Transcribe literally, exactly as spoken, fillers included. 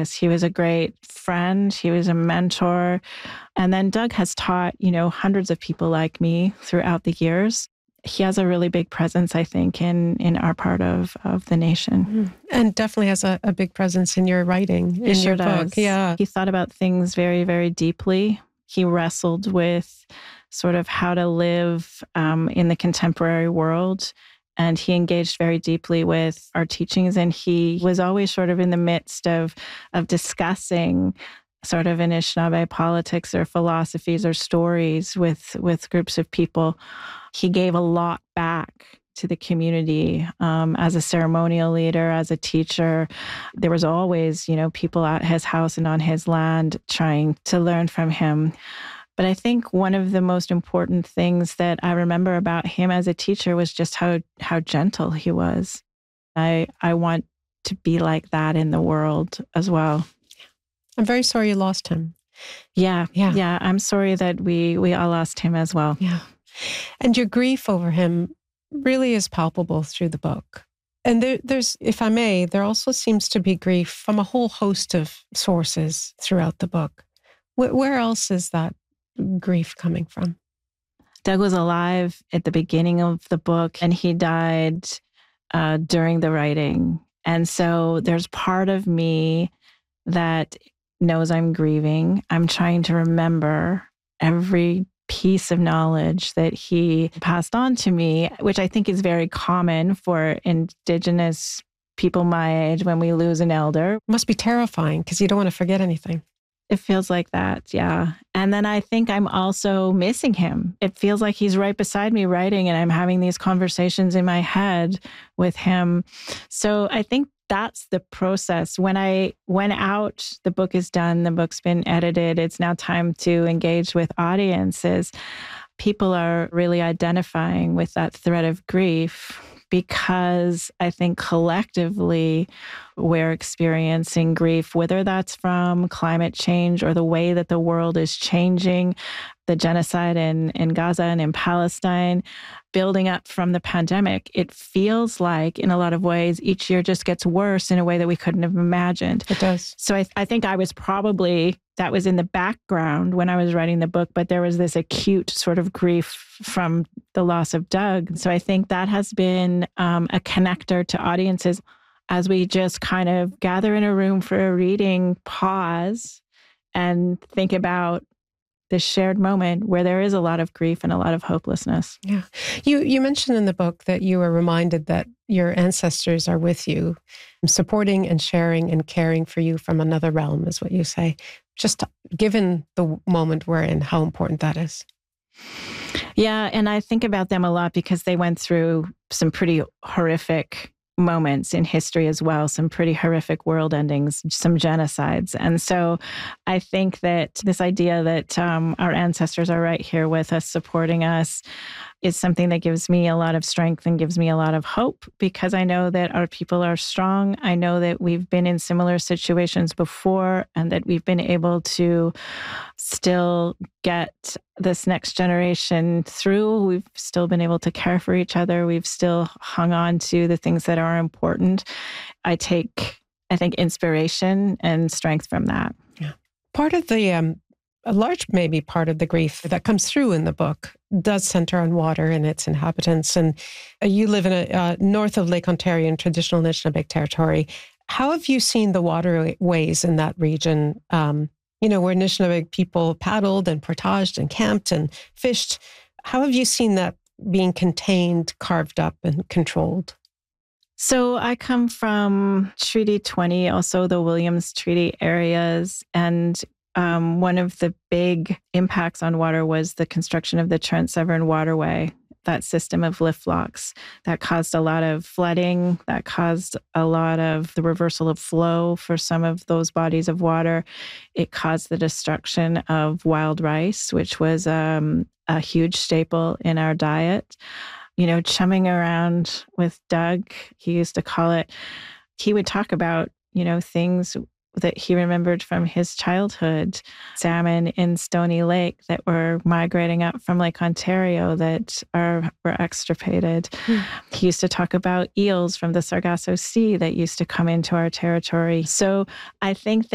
indigenous. He was a great friend. He was a mentor. And then Doug has taught, you know, hundreds of people like me throughout the years. He has a really big presence, I think, in in our part of, of the nation. Mm. And definitely has a, a big presence in your writing, in He sure your does. book. Yeah. He thought about things very, very deeply. He wrestled with sort of how to live um, in the contemporary world. And he engaged very deeply with our teachings. And he was always sort of in the midst of, of discussing sort of Anishinaabe politics or philosophies or stories with, with groups of people. He gave a lot back to the community um, as a ceremonial leader, as a teacher. There was always, you know, people at his house and on his land trying to learn from him. But I think one of the most important things that I remember about him as a teacher was just how how gentle he was. I I want to be like that in the world as well. I'm very sorry you lost him. Yeah, Yeah. yeah. I'm sorry that we we all lost him as well. Yeah. And your grief over him really is palpable through the book. And there, there's, if I may, there also seems to be grief from a whole host of sources throughout the book. Where, where else is that grief coming from? Doug was alive at the beginning of the book, and he died uh, during the writing. And so there's part of me that knows I'm grieving. I'm trying to remember every piece of knowledge that he passed on to me, which I think is very common for Indigenous people my age when we lose an elder. It must be terrifying because you don't want to forget anything. It feels like that, yeah. And then I think I'm also missing him. It feels like he's right beside me writing, and I'm having these conversations in my head with him. So I think that's the process. When I went out, the book is done, the book's been edited, it's now time to engage with audiences. People are really identifying with that thread of grief because I think collectively we're experiencing grief, whether that's from climate change or the way that the world is changing, the genocide in, in Gaza and in Palestine, building up from the pandemic. It feels like, in a lot of ways, each year just gets worse in a way that we couldn't have imagined. It does. So I, I think I was probably, that was in the background when I was writing the book, but there was this acute sort of grief from the loss of Doug. So I think that has been um, a connector to audiences as we just kind of gather in a room for a reading, pause, and think about this shared moment where there is a lot of grief and a lot of hopelessness. Yeah. You you mentioned in the book that you were reminded that your ancestors are with you, supporting and sharing and caring for you from another realm, is what you say. Just given the moment we're in, how important that is. Yeah, and I think about them a lot because they went through some pretty horrific moments in history as well, some pretty horrific world endings, some genocides. And so I think that this idea that um, our ancestors are right here with us, supporting us, is something that gives me a lot of strength and gives me a lot of hope, because I know that our people are strong. I know that we've been in similar situations before and that we've been able to still get this next generation through. We've still been able to care for each other. We've still hung on to the things that are important. I take, I think, inspiration and strength from that. Yeah. Part of the, um, a large maybe part of the grief that comes through in the book does center on water and its inhabitants. And uh, you live in a uh, north of Lake Ontario in traditional Anishinaabe territory. How have you seen the waterways in that region? Um, you know, where Anishinaabe people paddled and portaged and camped and fished. How have you seen that being contained, carved up, and controlled? So I come from Treaty twenty, also the Williams Treaty areas, and Um, one of the big impacts on water was the construction of the Trent Severn Waterway, that system of lift locks that caused a lot of flooding, that caused a lot of the reversal of flow for some of those bodies of water. It caused the destruction of wild rice, which was um, a huge staple in our diet. You know, chumming around with Doug, he used to call it, he would talk about, you know, things that he remembered from his childhood, salmon in Stony Lake that were migrating up from Lake Ontario that are were extirpated. Mm. He used to talk about eels from the Sargasso Sea that used to come into our territory. So I think